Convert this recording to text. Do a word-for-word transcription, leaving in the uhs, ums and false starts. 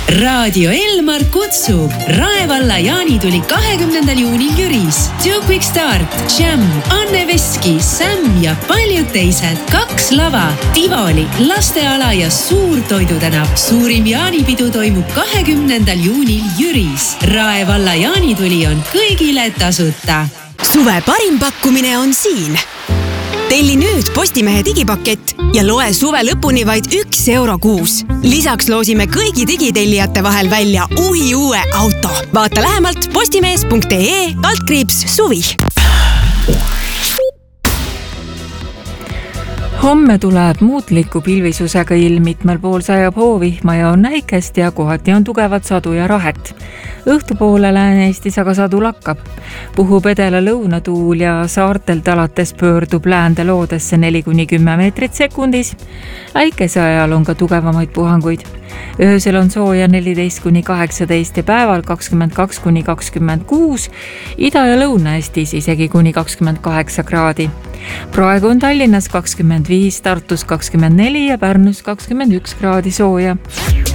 Raadio Elmar kutsub Rae valla jaanituli kahekümnendal juunil Jüris. Two Quick Start, Jam, Anne Veski, Sam ja paljud teised. Kaks lava, Tivoli, lasteala ja suur toidutänav. Suurim jaanipidu toimub kahekümnendal juunil Jüris. Rae valla jaanituli on kõigile tasuta. Suve parim pakkumine on siin. Telli nüüd Postimehe digipakett ja loe suve lõpuni vaid üks euro kuus. Lisaks loosime kõigi digitellijate vahel välja uhi uue auto. Vaata lähemalt postimees punkt ee kaldkriips suvi. Homme tuleb muutliku pilvisusega ilm, mitmel pool sajab hoovihma ja on näikest ja kohati on tugevat sadu ja rahet. Õhtupoole Lääne-Eestis aga sadu lakkab. Puhub edela lõunatuul ja saartelt alates pöördub läände loodesse neli kuni kümme meetrit sekundis. Äikese ajal on ka tugevamaid puhanguid. Öösel on sooja neliteist kuni kaheksateist ja päeval kakskümmend kaks kuni kakskümmend kuus, Ida- ja Lõuna-Eestis isegi kuni kakskümmend kaheksa kraadi. Praegu on Tallinnas kakskümmend viis, Tartus kakskümmend neli ja Pärnus kakskümmend üks kraadi sooja.